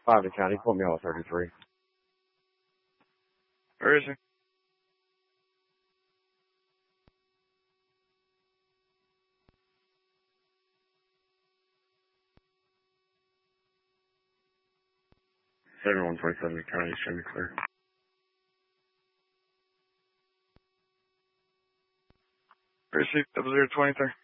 5 to county, put me on 33. Where is he? Everyone 27 county, show me clear. Where is he? 0023.